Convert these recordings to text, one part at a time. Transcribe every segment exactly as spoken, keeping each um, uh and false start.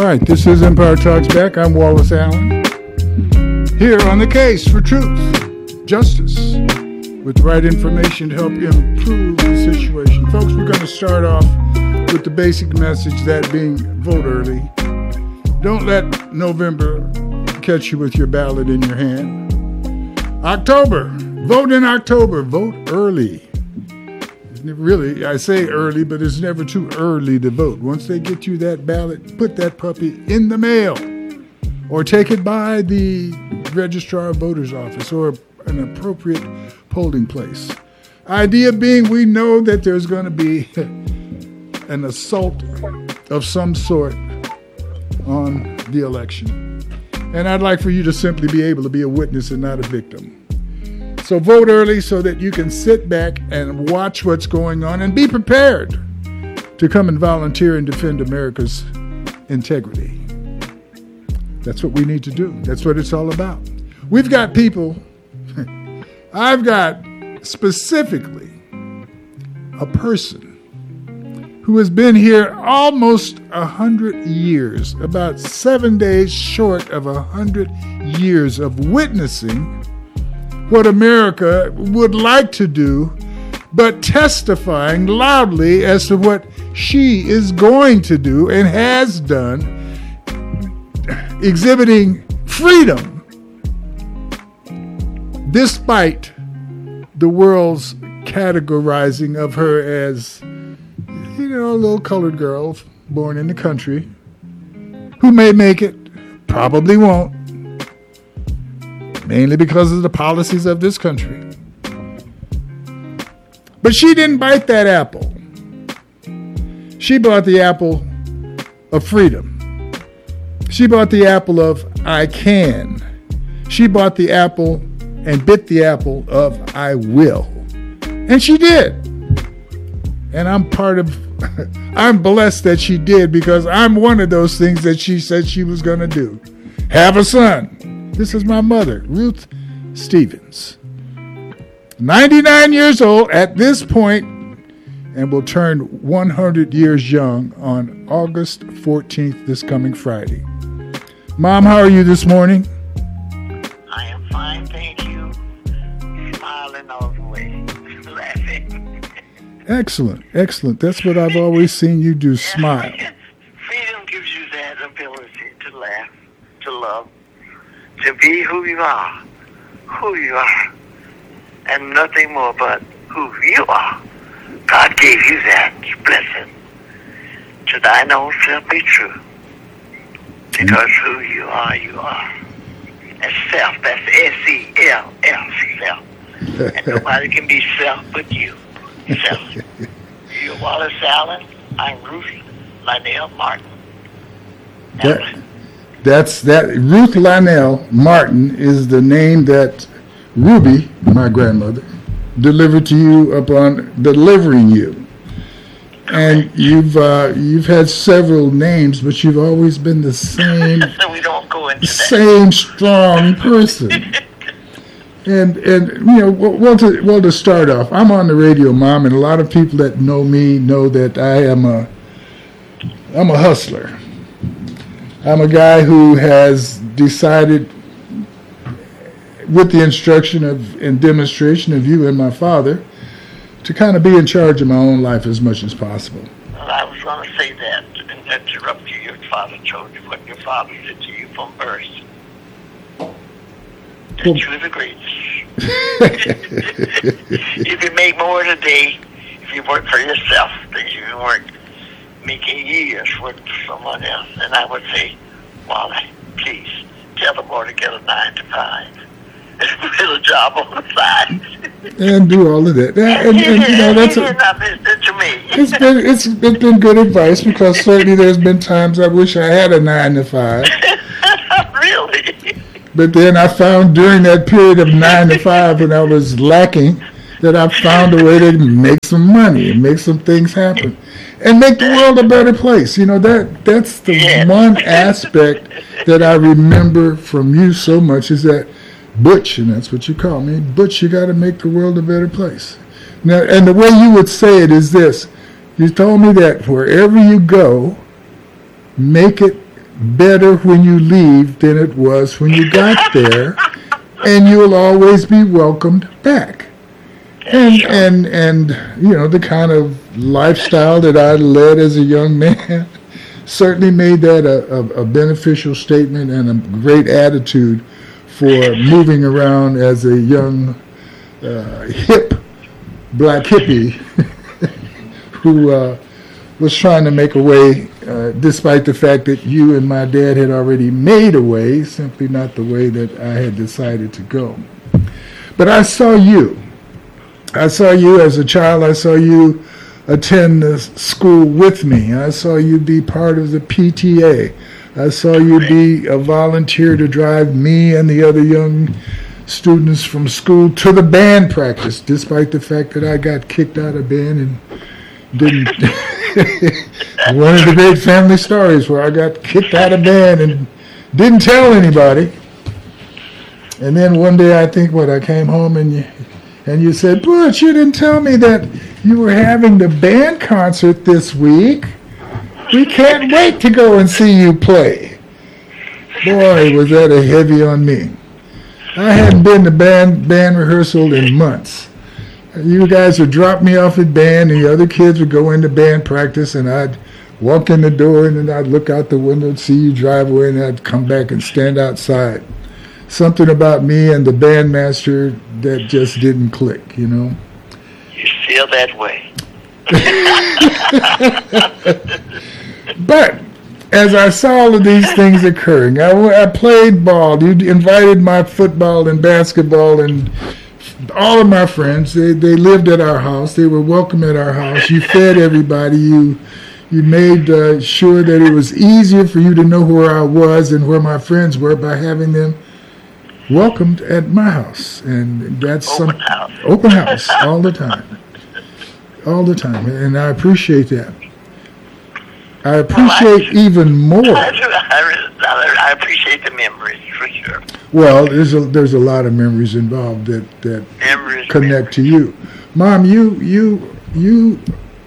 right, this is Empire Talks Back. I'm Wallace Allen, here on the case for truth, justice, with the right information to help improve the situation. Folks, we're going to start off with the basic message, that being vote early. Don't let November catch you with your ballot in your hand. October, vote in October, vote early. Really, I say early, but it's never too early to vote. Once they get you that ballot, put that puppy in the mail or take it by the registrar of voters office or an appropriate polling place. Idea being, we know that there's going to be an assault of some sort on the election. And I'd like for you to simply be able to be a witness and not a victim. So vote early so that you can sit back and watch what's going on and be prepared to come and volunteer and defend America's integrity. That's what we need to do. That's what it's all about. We've got people, I've got specifically a person who has been here almost a hundred years, about seven days short of a hundred years of witnessing what America would like to do, but testifying loudly as to what she is going to do and has done, exhibiting freedom despite the world's categorizing of her as, you know, a little colored girl born in the country who may make it, probably won't, mainly because of the policies of this country. But she didn't bite that apple. She bought the apple of freedom. She bought the apple of I can. She bought the apple and bit the apple of I will. And she did. And I'm part of, I'm blessed that she did, because I'm one of those things that she said she was going to do. Have a son. This is my mother, Ruth Stevens, ninety-nine years old at this point, and will turn one hundred years young on August fourteenth, this coming Friday. Mom, how are you this morning? I am fine, thank you. Smiling all the way, laughing. Excellent, excellent. That's what I've always seen you do, smile. Freedom gives you that ability to laugh, to love, to be who you are, who you are, and nothing more but who you are. God gave you that blessing. To thine own self be true. Because who you are, you are. And self, that's S E L F, self. And nobody can be self but you. Self. You're Wallace Allen. I'm Ruth Lionel Martin. That, that's that. Ruth Lionel Martin is the name that Ruby, my grandmother, delivered to you upon delivering you. And you've uh, you've had several names, but you've always been the same, we don't go into same strong person. And and you know, well to well to start off, I'm on the radio, Mom, and a lot of people that know me know that I am a I'm a hustler. I'm a guy who has decided, with the instruction of and demonstration of you and my father, to kind of be in charge of my own life as much as possible. Well, I was going to say that and interrupt you. Your father told you what your father did to you from birth. That well, you were the greatest. You can make more today if you work for yourself than you can work making years work for someone else. And I would say, Wally, please tell the boy to get a nine to five. Get a job on the side. And do all of that. And, and, and you know, that's a, to me. it's been it's, it's been good advice, because certainly there's been times I wish I had a nine to five. Really? But then I found during that period of nine to five, when I was lacking, that I found a way to make some money and make some things happen and make the world a better place. You know, that that's the yes. one aspect that I remember from you so much, is that Butch, and that's what you call me, Butch, you got to make the world a better place. Now, and the way you would say it is this: you told me that wherever you go, make it better when you leave than it was when you got there, and you'll always be welcomed back. And, and, and, you know, the kind of lifestyle that I led as a young man certainly made that a, a, a beneficial statement and a great attitude for moving around as a young, uh, hip black hippie who uh, was trying to make a way, uh, despite the fact that you and my dad had already made a way, simply not the way that I had decided to go. But I saw you. I saw you as a child. I saw you attend the school with me. I saw you be part of the P T A. I saw you be a volunteer to drive me and the other young students from school to the band practice, despite the fact that I got kicked out of band and didn't. One of the great family stories where I got kicked out of band and didn't tell anybody. And then one day I think, what, I came home and you, and you said, Butch, you didn't tell me that you were having the band concert this week. We can't wait to go and see you play. Boy, was that a heavy on me. I hadn't been to band band rehearsal in months. You guys would drop me off at band, and the other kids would go into band practice, and I'd walk in the door, and then I'd look out the window and see you drive away, and I'd come back and stand outside. Something about me and the bandmaster that just didn't click, you know. You feel that way. But as I saw all of these things occurring, I, I played ball. You invited my football and basketball and all of my friends. They they lived at our house. They were welcome at our house. You fed everybody. You you made uh, sure that it was easier for you to know where I was and where my friends were by having them welcomed at my house. And that's open some house. Open house all the time. All the time. And I appreciate that. I appreciate well, I, even more. I, I, I appreciate the memories, for sure. Well, there's a there's a lot of memories involved that, that memories, connect memories. to you. Mom, you you you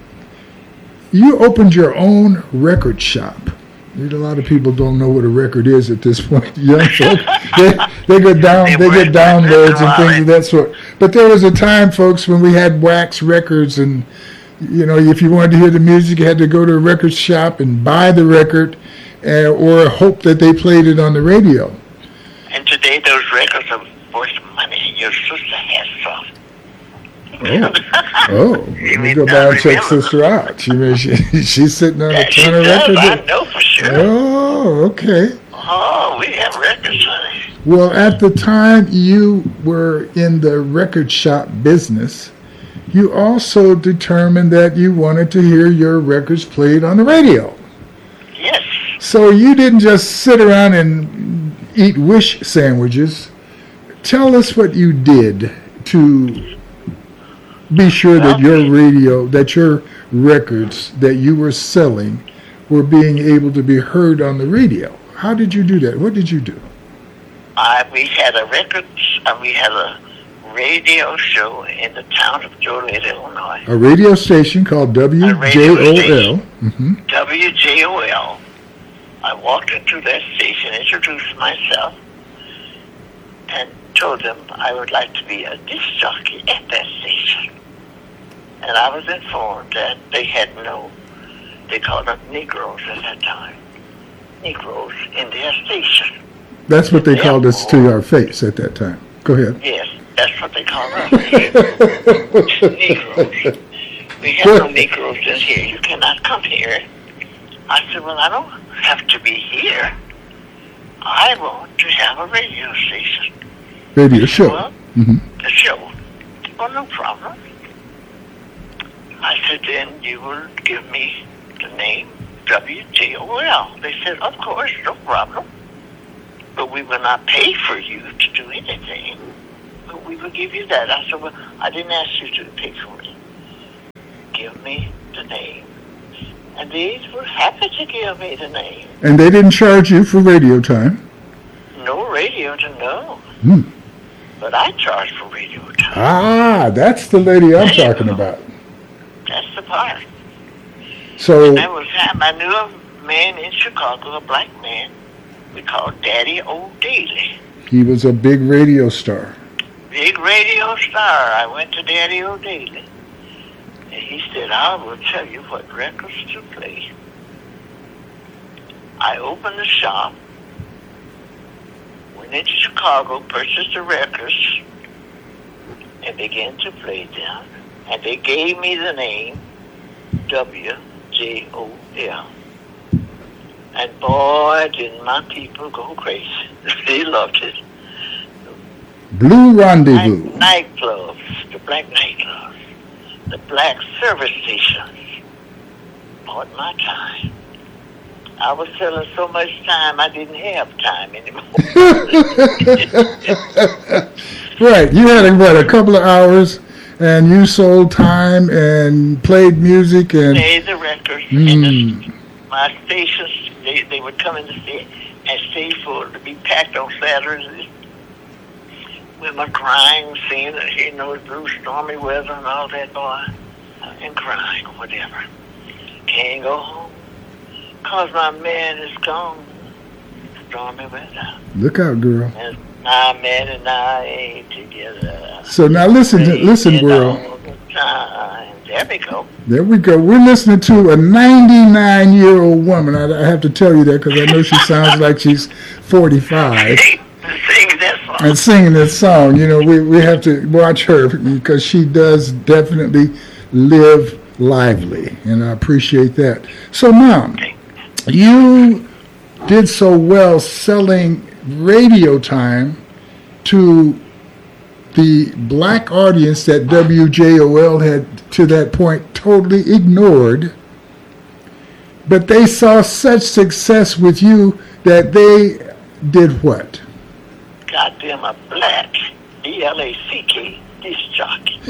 you opened your own record shop. A lot of people don't know what a record is at this point. Young folk, they, they get down, they, they get downloads and things of that sort. But there was a time, folks, when we had wax records, and you know, if you wanted to hear the music, you had to go to a record shop and buy the record, uh, or hope that they played it on the radio. And today, those records are worth money. Your sister has some. Oh, oh! Let me go by and check Sister out. She, she she's sitting on yeah, a ton of does, records. I know for sure. Oh, okay. Oh, we have records, honey. Well, at the time you were in the record shop business, you also determined that you wanted to hear your records played on the radio. Yes. So you didn't just sit around and eat Wish sandwiches. Tell us what you did to be sure that your radio, that your records that you were selling were being able to be heard on the radio. How did you do that? What did you do? Uh, we had a record, uh, we had a radio show in the town of Joliet, Illinois. A radio station called W J O L. Mm-hmm. W J O L. I walked into that station, introduced myself, and told them I would like to be a disc jockey at that station. And I was informed that they had no, they called them Negroes at that time, Negroes in their station. That's what they Therefore, called us to our face at that time. Go ahead. Yes, that's what they called us. Negroes. We have no Negroes in here. You cannot come here. I said, well, I don't have to be here. I want to have a radio station. Radio show. Well, mm-hmm. The show. Well, no problem. I said, then you will give me the name W J O L. They said, of course, no problem. But we will not pay for you to do anything. But we will give you that. I said, well, I didn't ask you to pay for it. Give me the name. And these were happy to give me the name. And they didn't charge you for radio time? No radio to know. Hmm. But I charged for radio time. Ah, that's the lady I'm talking about. That's the part. So and that was time I knew a man in Chicago, a black man, we called Daddy O'Daly. He was a big radio star. Big radio star. I went to Daddy O'Daly, and he said, I will tell you what records to play. I opened the shop, went into Chicago, purchased the records, and began to play them. And they gave me the name W J O L. And boy, did my people go crazy. They loved it. Blue Rendezvous. Night, nightclubs, the black nightclubs, the black service stations bought my time. I was selling so much time, I didn't have time anymore. Right. You had, what, a couple of hours, and you sold time and played music and... Played the records. Mm. And the, my stations, they, they would come in the state and stay full to be packed on Saturdays. Women crying, seeing, you know, the blue stormy weather and all that, boy, and crying or whatever. Can't go home, cause my man is gone. Stormy weather. Look out, girl. And my man and I ain't together. So now listen, to, listen, girl. All the time. There we go. There we go. We're listening to a ninety-nine-year-old woman. I, I have to tell you that because I know she sounds like she's forty-five. Sing that song. And singing this song. You know, we, we have to watch her because she does definitely live lively, and I appreciate that. So, Mom, you did so well selling radio time to the black audience that W J O L had, to that point, totally ignored. But they saw such success with you that they did what? Got them a black B L A C K disc jockey.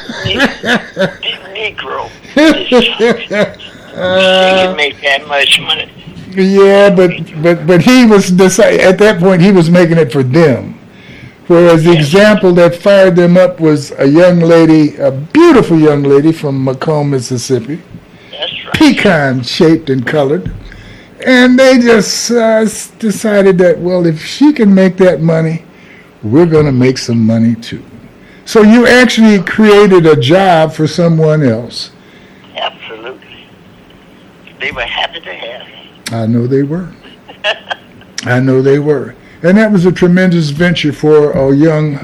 Negro disc jockey. She can make that much money. Yeah, but but but he was decide, at that point he was making it for them. Whereas the example that fired them up was a young lady, a beautiful young lady from Macomb, Mississippi. That's right. Pecan shaped and colored. And they just uh, decided that, well, if she can make that money, we're going to make some money too. So you actually created a job for someone else. Absolutely. They were happy to have me. I know they were. I know they were. And that was a tremendous venture for a young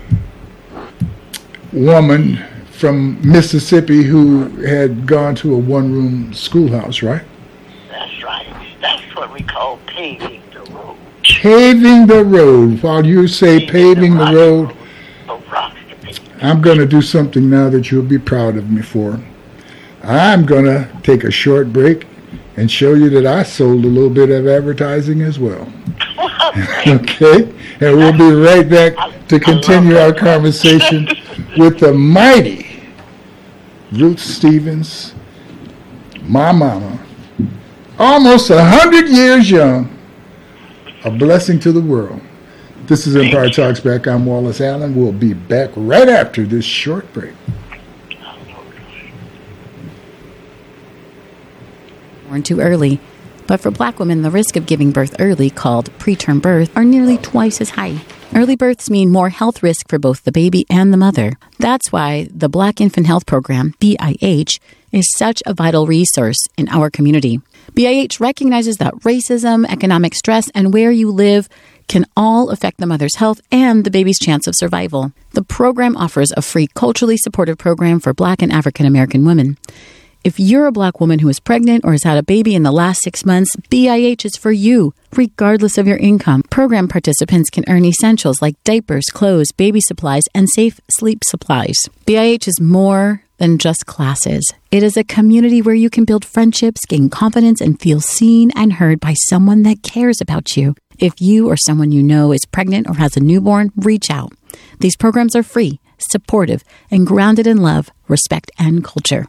woman from Mississippi who had gone to a one-room schoolhouse, right? That's right. That's what we call paving the road. Paving the road. While you say paving the road, I'm going to do something now that you'll be proud of me for. I'm going to take a short break and show you that I sold a little bit of advertising as well. Okay? And we'll be right back to continue our conversation with the mighty Ruth Stevens, my mama, almost a hundred years young, a blessing to the world. This is Empire Talks Back. I'm Wallace Allen. We'll be back right after this short break. Born too early. But for black women, the risk of giving birth early, called preterm birth, are nearly twice as high. Early births mean more health risk for both the baby and the mother. That's why the Black Infant Health Program, B I H, is such a vital resource in our community. B I H recognizes that racism, economic stress, and where you live can all affect the mother's health and the baby's chance of survival. The program offers a free, culturally supportive program for Black and African American women. If you're a black woman who is pregnant or has had a baby in the last six months, B I H is for you, regardless of your income. Program participants can earn essentials like diapers, clothes, baby supplies, and safe sleep supplies. B I H is more than just classes. It is a community where you can build friendships, gain confidence, and feel seen and heard by someone that cares about you. If you or someone you know is pregnant or has a newborn, reach out. These programs are free, supportive, and grounded in love, respect, and culture.